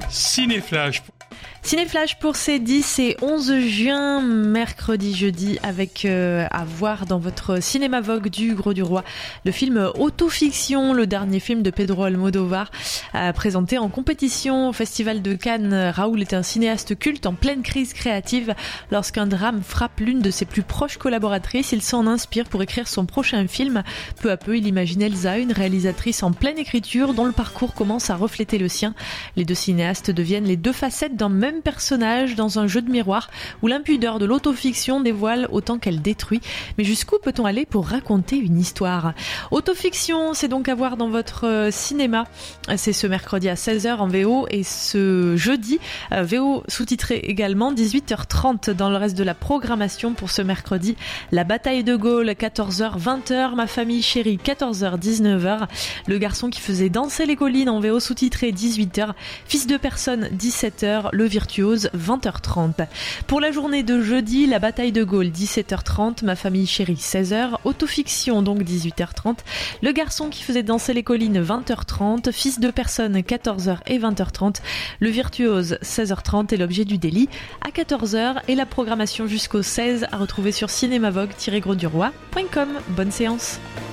Cinéflash. Cinéflash pour ces 10 et 11 juin, mercredi, jeudi, avec à voir dans votre cinéma Vogue du Gros du Roi, le film Autofiction, le dernier film de Pedro Almodóvar, présenté en compétition au Festival de Cannes. Raoul est un cinéaste culte en pleine crise créative. Lorsqu'un drame frappe l'une de ses plus proches collaboratrices, il s'en inspire pour écrire son prochain film. Peu à peu, il imagine Elsa, une réalisatrice en pleine écriture dont le parcours commence à refléter le sien. Les deux cinéastes deviennent les deux facettes d'un même personnage dans un jeu de miroir où l'impudeur de l'autofiction dévoile autant qu'elle détruit. Mais jusqu'où peut-on aller pour raconter une histoire ? Autofiction, c'est donc à voir dans votre cinéma. C'est ce mercredi à 16h en VO et ce jeudi, VO sous-titré également, 18h30 dans le reste de la programmation pour ce mercredi. La bataille de Gaulle, 14h, 20h, Ma famille chérie, 14h, 19h. Le garçon qui faisait danser les collines en VO sous-titré, 18h. Fils de personne, 17h. Le virtuose, 20h30. Pour la journée de jeudi, la bataille de Gaulle, 17h30, Ma famille chérie, 16h, Autofiction, donc 18h30, Le garçon qui faisait danser les collines, 20h30, Fils de personne, 14h et 20h30, Le virtuose, 16h30 et L'objet du délit, à 14h, et la programmation jusqu'au 16 à retrouver sur cinémavogue-grosdurroi.com. Bonne séance.